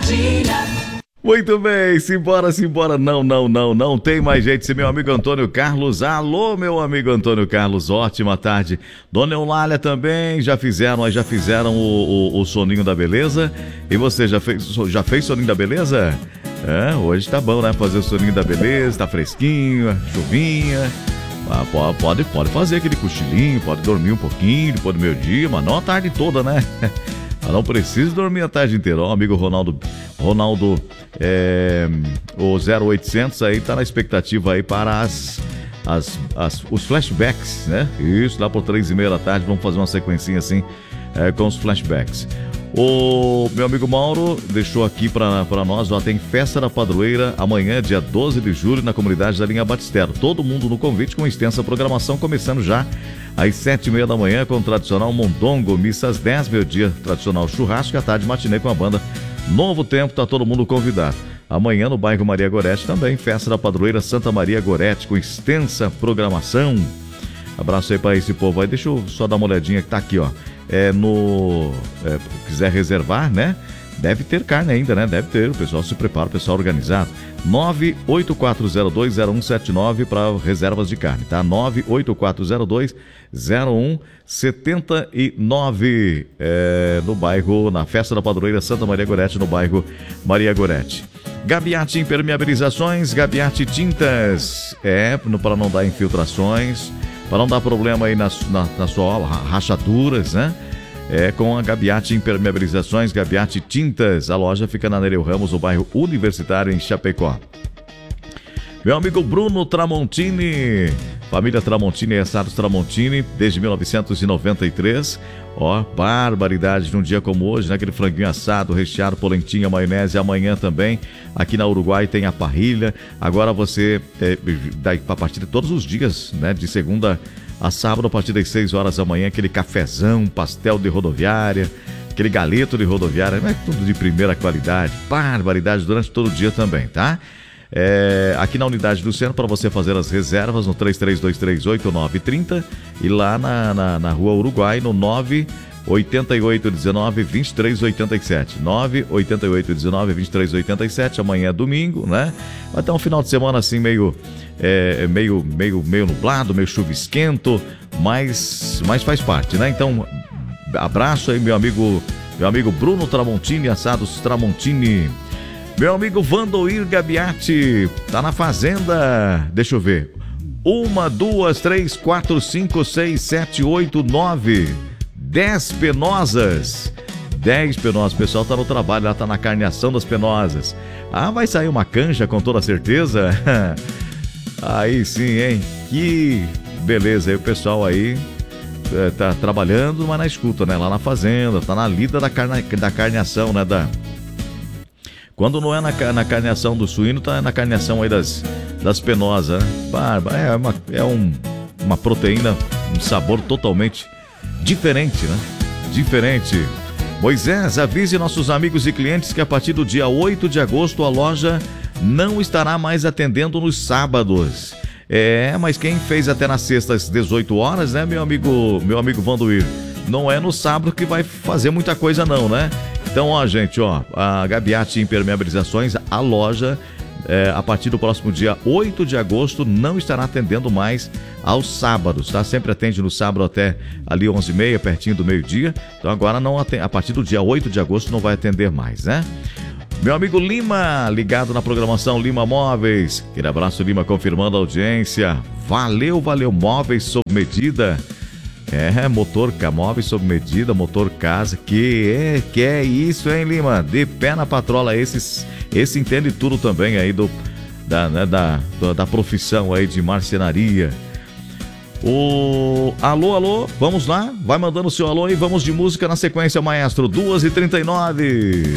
Muito bem, simbora. Não tem mais jeito. Esse meu amigo Antônio Carlos. Alô, meu amigo Antônio Carlos, ótima tarde. Dona Eulália também, já fizeram o soninho da beleza. E você já fez soninho da beleza? Hoje tá bom, né? Fazer o soninho da beleza, tá fresquinho, chuvinha. Pode fazer aquele cochilinho, pode dormir um pouquinho depois do meio-dia, mas não a tarde toda, né? Não precisa dormir a tarde inteira. Ó, amigo Ronaldo, o 0800 aí tá na expectativa aí para os flashbacks, né? Isso, lá por 3h30 da tarde, vamos fazer uma sequencinha assim com os flashbacks. O meu amigo Mauro deixou aqui para nós, ó, tem festa da padroeira amanhã, dia 12 de julho, na comunidade da linha Batistero. Todo mundo no convite com extensa programação, começando já às 7h30 da manhã com o tradicional mondongo, missa às 10, meio-dia, tradicional churrasco e à tarde matinê com a banda Novo Tempo, tá todo mundo convidado. Amanhã no bairro Maria Gorete também, festa da padroeira Santa Maria Gorete, com extensa programação. Abraço aí para esse povo aí, deixa eu só dar uma olhadinha que tá aqui, ó. Quiser reservar, né? Deve ter carne ainda, né? Deve ter, o pessoal se prepara, o pessoal organizado. 984020179 para reservas de carne, tá? 984020179 no bairro, na festa da padroeira Santa Maria Gorete, no bairro Maria Gorete. Gabiate Impermeabilizações, Gabiate Tintas, para não dar infiltrações, para não dar problema aí na sua rachaduras, né? Com a Gabiate Impermeabilizações, Gabiate Tintas. A loja fica na Nereu Ramos, no bairro Universitário, em Chapecó. Meu amigo Bruno Tramontini, família Tramontini e Assados Tramontini, desde 1993. Ó, barbaridade num dia como hoje, né? Aquele franguinho assado, recheado, polentinha, maionese. Amanhã também, aqui na Uruguai, tem a parrilha. Agora você, a partir de todos os dias, né? De segunda a sábado, a partir das 6 horas da manhã, aquele cafezão, pastel de rodoviária, aquele galeto de rodoviária, não é tudo de primeira qualidade, barbaridade durante todo o dia também, tá? Aqui na unidade do centro, para você fazer as reservas no 33238930 e lá na Rua Uruguai, no 98819-2387. 98819-2387. Amanhã é domingo, né? Vai ter um final de semana assim meio nublado, meio chuvisquento, mas faz parte, né? Então, abraço aí, meu amigo Bruno Tramontini, Assados Tramontini. Meu amigo Vandoir Gabiati, tá na fazenda. Deixa eu ver. 1, 2, 3, 4, 5, 6, 7, 8, 9. 10 penosas. 10 penosas. O pessoal tá no trabalho, lá tá na carneação das penosas. Vai sair uma canja com toda certeza. Aí sim, hein? Que beleza. Aí o pessoal aí tá trabalhando, mas na escuta, né? Lá na fazenda, tá na lida da carneação, né? Quando não é na carneação do suíno, tá na carneação aí das penosas, né? É uma proteína, um sabor totalmente diferente, né? Diferente. Moisés, avise nossos amigos e clientes que a partir do dia 8 de agosto a loja não estará mais atendendo nos sábados. Mas quem fez até na sexta às 18 horas, né, meu amigo Vandoir? Não é no sábado que vai fazer muita coisa não, né? Então, ó, gente, ó, a Gabiate Impermeabilizações, a loja, a partir do próximo dia 8 de agosto, não estará atendendo mais aos sábados, tá? Sempre atende no sábado até ali 11h30, pertinho do meio-dia. Então, agora não atende, a partir do dia 8 de agosto não vai atender mais, né? Meu amigo Lima, ligado na programação Lima Móveis. Aquele abraço, Lima, confirmando a audiência. Valeu, Móveis sob medida. Motor móveis sob medida, motor casa. Que é isso, hein, Lima? De pé na patrola, esse entende tudo também aí da profissão aí de marcenaria. Alô, vamos lá? Vai mandando o seu alô aí, vamos de música na sequência, maestro. 2h39.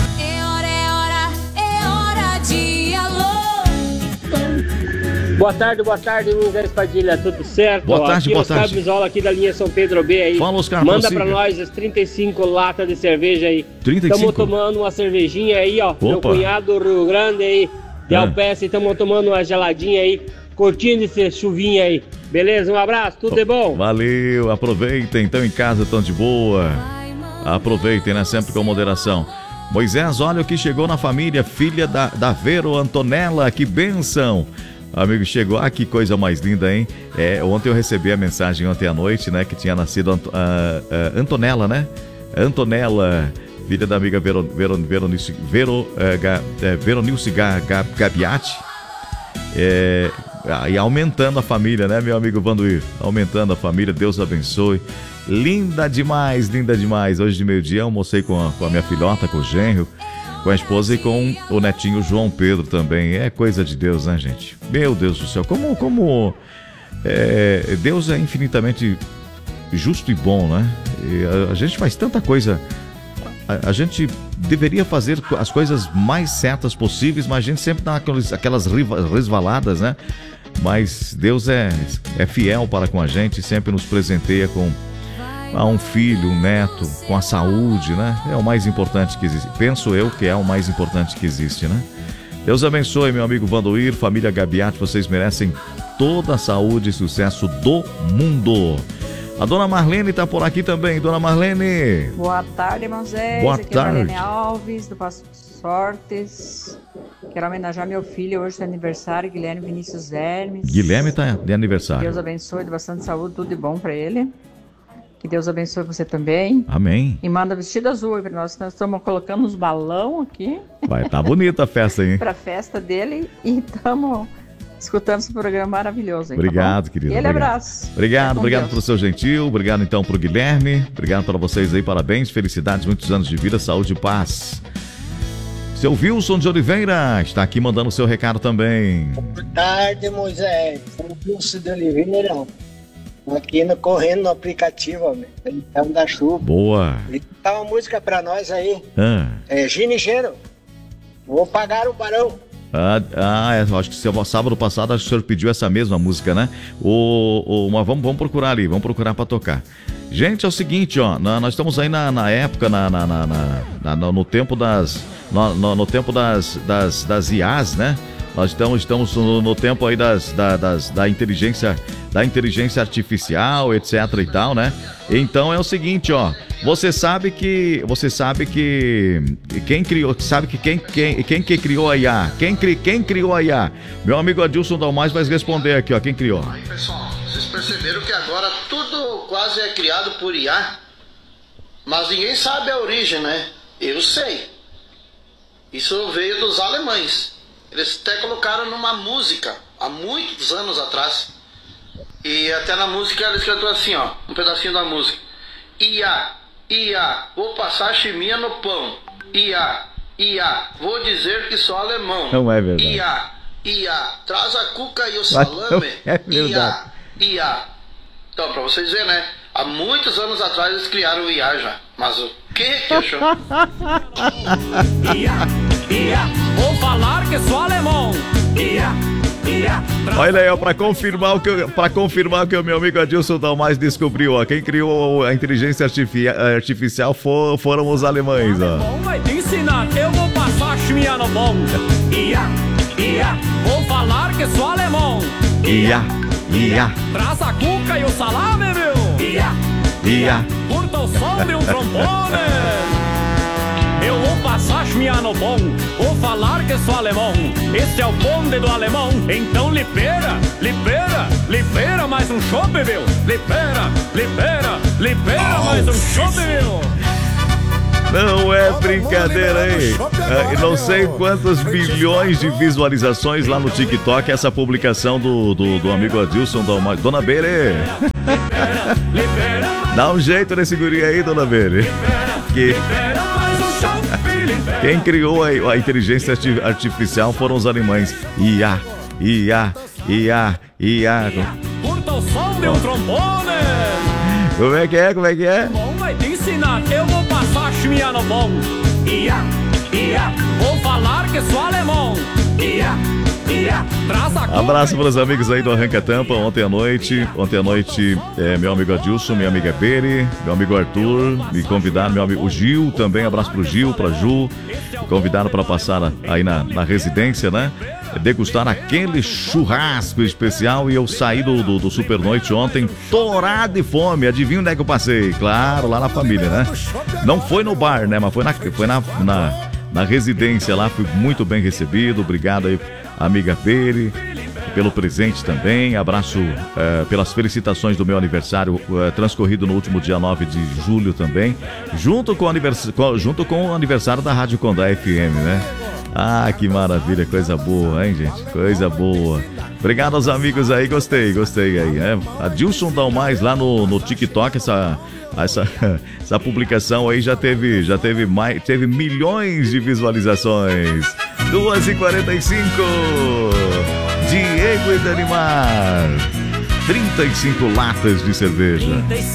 Boa tarde, Luiz Espadilha, tudo certo? Boa tarde. Oscar Bisola aqui da linha São Pedro B aí. Fala, Oscar, manda pra nós as 35 latas de cerveja aí. 35? Estamos tomando uma cervejinha aí, ó. Opa. Meu cunhado do Rio Grande aí, de Alpece, estamos tomando uma geladinha aí, curtindo esse chuvinha aí. Beleza? Um abraço, tudo de bom? Valeu, aproveitem, estão em casa, estão de boa. Aproveitem, né? Sempre com moderação. Moisés, olha o que chegou na família, filha da Vero Antonella, que bênção. Amigo, chegou, que coisa mais linda, hein? Ontem eu recebi a mensagem, ontem à noite, né, que tinha nascido Antonella, né? Antonella, filha da amiga Veronilce Gabiati. E aumentando a família, né, meu amigo Vandoir? Aumentando a família, Deus abençoe. Linda demais, linda demais. Hoje de meio-dia eu almocei com a minha filhota, com o genro, com a esposa e com o netinho João Pedro também. É coisa de Deus, né, gente? Meu Deus do céu, como Deus é infinitamente justo e bom, né? E a gente faz tanta coisa. A gente deveria fazer as coisas mais certas possíveis, mas a gente sempre dá aquelas resvaladas, né? Mas Deus é fiel para com a gente, sempre nos presenteia com um filho, um neto, com a saúde, né? É o mais importante que existe. Penso eu que é o mais importante que existe, né? Deus abençoe, meu amigo Vandoir, família Gabiati, vocês merecem toda a saúde e sucesso do mundo. A dona Marlene está por aqui também. Dona Marlene. Boa tarde, irmão Zé. Boa aqui tarde. É Marlene Alves, do Passo Sortes. Quero homenagear meu filho, hoje é aniversário, Guilherme Vinícius Hermes. Guilherme está de aniversário. Deus abençoe, de bastante saúde, tudo de bom para ele. Que Deus abençoe você também. Amém. E manda vestido azul aí para nós. Nós estamos colocando uns balão aqui. Vai estar bonita a festa aí, hein? Para a festa dele e estamos escutando esse programa maravilhoso. Hein, obrigado, tá, querido. Aquele abraço. Obrigado pelo seu gentil. Obrigado então pro Guilherme. Obrigado para vocês aí. Parabéns, felicidades, muitos anos de vida, saúde e paz. Seu Wilson de Oliveira está aqui mandando o seu recado também. Boa tarde, Moisés. Sou Wilson de Oliveira. Aqui correndo no aplicativo, então da chuva. Boa. E tá uma música pra nós aí. Gini Gênero. Vou pagar o barão. Acho que sábado passado o senhor pediu essa mesma música, né? Mas vamos procurar ali, vamos procurar para tocar. Gente, é o seguinte, ó, nós estamos aí na época, no tempo no tempo das IAs, né? Nós estamos no tempo aí da inteligência artificial, etc e tal, né? Então é o seguinte, ó, você sabe que quem criou a IA? Quem criou a IA? Meu amigo Adilson Dalmais vai responder aqui, ó, quem criou? Aí, pessoal, vocês perceberam que agora tudo quase é criado por IA, mas ninguém sabe a origem, né? Eu sei. Isso veio dos alemães. Eles até colocaram numa música, há muitos anos atrás. E até na música eles cantou assim, ó, um pedacinho da música. Ia, vou passar chiminha no pão. Ia, vou dizer que sou alemão. Não é verdade. Ia, traz a cuca e o salame. É verdade. Ia. Então, pra vocês verem, né? Há muitos anos atrás eles criaram o IA já. Mas o que achou? Ia, vou falar que sou alemão. Ia. Olha aí, para confirmar o que o meu amigo Adilson Dalmais descobriu, ó, quem criou a inteligência artificial foram os alemães, ó. Bom, vai te ensinar, eu vou passar chimia no bom. Ia, vou falar que sou alemão. Ia. Traz a cuca e o salame, meu. Ia. Curta o som de um trombone. Eu vou passar chimia no bom, vou falar que sou alemão. Esse é o bonde do alemão. Então libera mais um chope, meu. Libera mais um chope, meu. Não é brincadeira, hein? Não sei quantos bilhões de visualizações lá no TikTok essa publicação do amigo Adilson Dalmais. Dona Bere, dá um jeito nesse guri aí, Dona Bere. Quem criou a inteligência artificial foram os alemães. Ia. Curta o som de um trombone. Como é que é? Bom, vai te ensinar, eu vou passar chimia no bom. Ia, vou falar que sou alemão. Ia, traz a cuca. Abraço para os amigos aí do Arranca Tampa. Ontem à noite, meu amigo Adilson, minha amiga Beri, meu amigo Arthur, me convidaram, meu amigo Gil também, abraço pro Gil, pra Ju, me convidaram para passar aí na residência, né? Degustar aquele churrasco especial, e eu saí do Super Noite ontem torado de fome. Adivinha onde é que eu passei? Claro, lá na família, né? Não foi no bar, né? Mas foi na na residência lá, fui muito bem recebido. Obrigado aí, amiga Peri, pelo presente também. Abraço pelas felicitações do meu aniversário transcorrido no último dia 9 de julho também, junto com o aniversário da Rádio Condá FM, né? Ah, que maravilha, coisa boa, hein, gente? Coisa boa. Obrigado aos amigos aí, gostei aí, né? A Dilson Dalmais lá no TikTok, essa publicação aí já teve milhões de visualizações. 2h45. Diego e Danimar. 35 latas de cerveja.